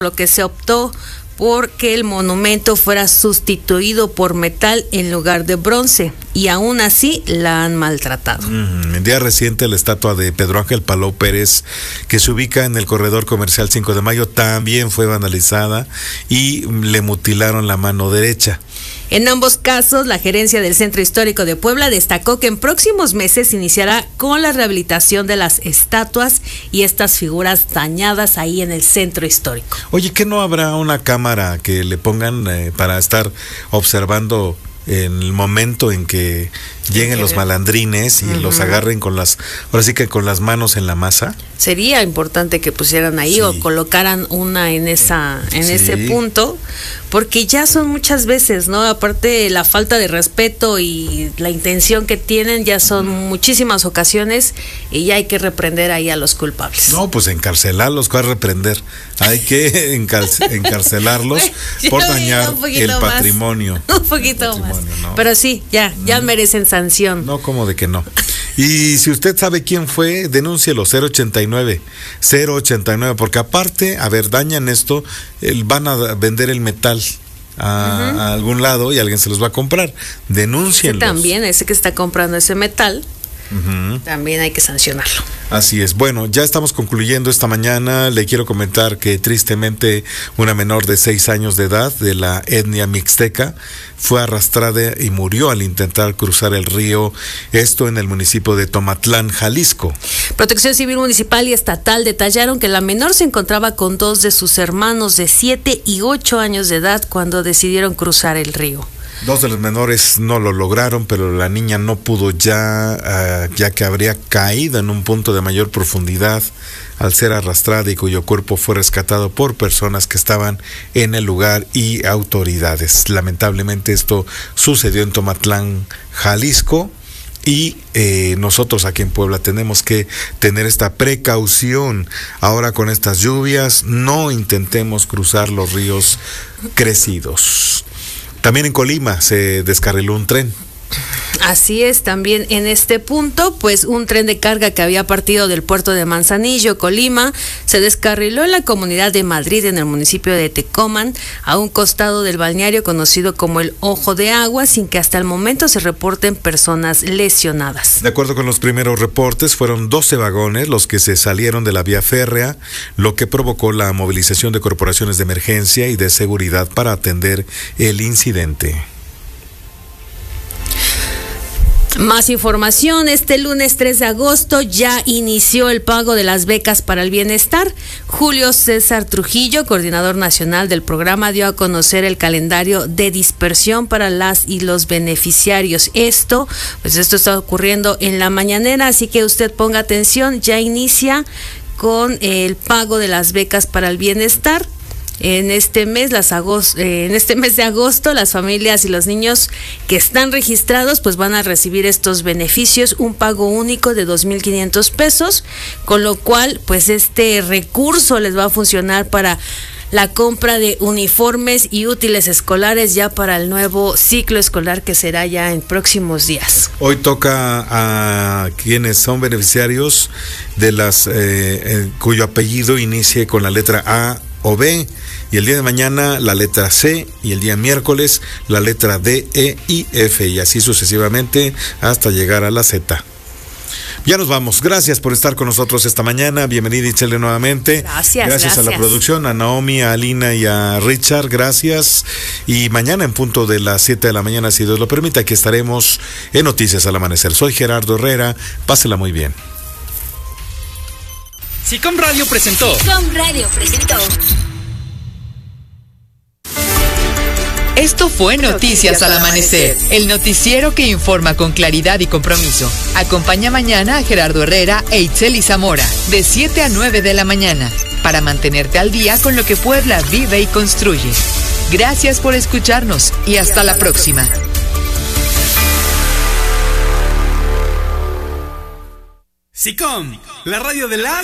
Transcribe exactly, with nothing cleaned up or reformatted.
lo que se optó porque el monumento fuera sustituido por metal en lugar de bronce, y aún así la han maltratado. Mm, en día reciente, la estatua de Pedro Ángel Palou Pérez, que se ubica en el corredor comercial cinco de mayo, también fue vandalizada y le mutilaron la mano derecha. En ambos casos, la gerencia del Centro Histórico de Puebla destacó que en próximos meses iniciará con la rehabilitación de las estatuas y estas figuras dañadas ahí en el Centro Histórico. Oye, ¿qué no habrá una cámara que le pongan eh, para estar observando en el momento en que lleguen los malandrines y uh-huh. los agarren con las, ahora sí que con las manos en la masa? Sería importante que pusieran ahí sí. o colocaran una en esa, en sí. ese punto, porque ya son muchas veces, ¿no? Aparte la falta de respeto y la intención que tienen, ya son muchísimas ocasiones y ya hay que reprender ahí a los culpables. No, pues encarcelarlos, ¿cuál reprender? Hay que encarce- encarcelarlos por dañar el más, patrimonio. Un poquito el patrimonio, más. ¿no? Pero sí, ya, ya mm. merecen sanción. No, ¿cómo de que no? Y si usted sabe quién fue, denúncielo, cero ochenta y nueve, cero ochenta y nueve, porque aparte, a ver, dañan esto, el, van a vender el metal a, uh-huh. a algún lado y alguien se los va a comprar. Denúncienlos. Sí, también, ese que está comprando ese metal, uh-huh. también hay que sancionarlo. Así es. Bueno, ya estamos concluyendo esta mañana. Le quiero comentar que tristemente una menor de seis años de edad de la etnia mixteca fue arrastrada y murió al intentar cruzar el río, esto en el municipio de Tomatlán, Jalisco. Protección Civil Municipal y Estatal detallaron que la menor se encontraba con dos de sus hermanos de siete y ocho años de edad cuando decidieron cruzar el río. Dos de los menores no lo lograron, pero la niña no pudo ya, uh, ya que habría caído en un punto de mayor profundidad al ser arrastrada y cuyo cuerpo fue rescatado por personas que estaban en el lugar y autoridades. Lamentablemente esto sucedió en Tomatlán, Jalisco. Y eh, nosotros aquí en Puebla tenemos que tener esta precaución. Ahora con estas lluvias, no intentemos cruzar los ríos crecidos. También en Colima se descarriló un tren. Así es, también en este punto, pues un tren de carga que había partido del puerto de Manzanillo, Colima, se descarriló en la comunidad de Madrid, en el municipio de Tecomán, a un costado del balneario conocido como el Ojo de Agua, sin que hasta el momento se reporten personas lesionadas. De acuerdo con los primeros reportes, fueron doce vagones los que se salieron de la vía férrea, lo que provocó la movilización de corporaciones de emergencia y de seguridad para atender el incidente. Más información, este lunes tres de agosto ya inició el pago de las becas para el bienestar. Julio César Trujillo, coordinador nacional del programa, dio a conocer el calendario de dispersión para las y los beneficiarios. Esto, pues esto está ocurriendo en la mañanera, así que usted ponga atención, ya inicia con el pago de las becas para el bienestar. En este mes, las agosto, eh, en este mes de agosto, las familias y los niños que están registrados pues van a recibir estos beneficios, un pago único de dos mil quinientos pesos, con lo cual pues este recurso les va a funcionar para la compra de uniformes y útiles escolares ya para el nuevo ciclo escolar que será ya en próximos días. Hoy toca a quienes son beneficiarios de las eh, eh, cuyo apellido inicie con la letra A o B, y el día de mañana la letra C, y el día miércoles la letra D, E y F, y así sucesivamente hasta llegar a la Z. Ya nos vamos. Gracias por estar con nosotros esta mañana. Bienvenida, Itzel, nuevamente. Gracias, gracias. Gracias a la producción, a Naomi, a Alina y a Richard. Gracias. Y mañana en punto de las siete de la mañana, si Dios lo permite, aquí estaremos en Noticias al Amanecer. Soy Gerardo Herrera. Pásela muy bien. SICOM Radio presentó. SICOM Radio presentó. Esto fue Noticias al Amanecer, el noticiero que informa con claridad y compromiso. Acompaña mañana a Gerardo Herrera e Itzel Zamora, de siete a nueve de la mañana, para mantenerte al día con lo que Puebla vive y construye. Gracias por escucharnos y hasta la próxima. SICOM, la radio de las